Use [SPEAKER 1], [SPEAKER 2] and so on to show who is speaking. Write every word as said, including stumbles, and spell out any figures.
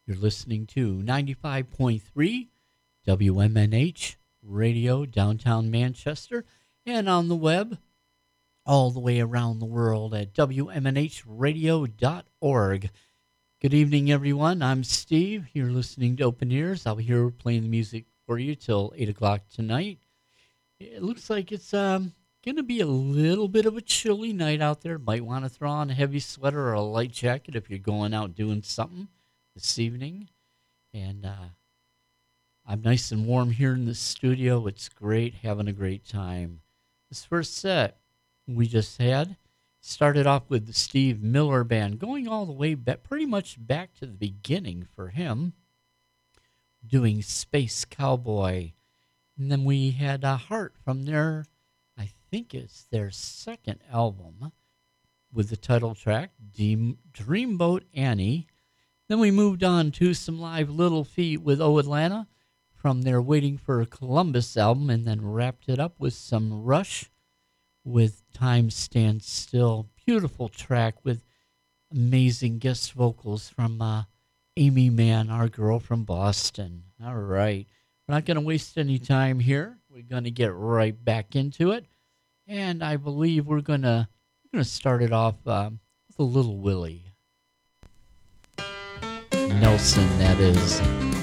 [SPEAKER 1] You're listening to ninety-five point three W M N H Radio, downtown Manchester, and on the web all the way around the world at W M N H radio dot org. Good evening, everyone. I'm Steve. You're listening to Open Ears. I'll be here playing the music for you till eight o'clock tonight. It looks like it's um, going to be a little bit of a chilly night out there. Might want to throw on a heavy sweater or a light jacket if you're going out doing something this evening. And uh, I'm nice and warm here in the studio. It's great, having a great time. This first set we just had started off with the Steve Miller Band, going all the way back, pretty much back to the beginning for him, doing Space Cowboy. And then we had uh, Heart from their, I think it's their second album, with the title track, Dream, Dreamboat Annie. Then we moved on to some live Little Feat with Oh Atlanta from their Waiting for Columbus album, and then wrapped it up with some Rush with Time Stands Still. Beautiful track with amazing guest vocals from uh, Amy Mann, our girl from Boston. All right. We're not going to waste any time here. We're going to get right back into it. And I believe we're going to we're going to start it off um, with a Little Willie Nelson, that is.